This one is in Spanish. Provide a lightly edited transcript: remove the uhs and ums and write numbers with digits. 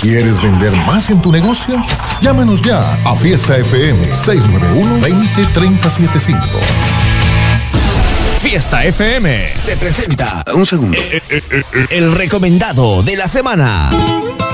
¿Quieres vender más en tu negocio? Llámanos ya a Fiesta FM 691-203075. Fiesta FM te presenta un segundo el recomendado de la semana.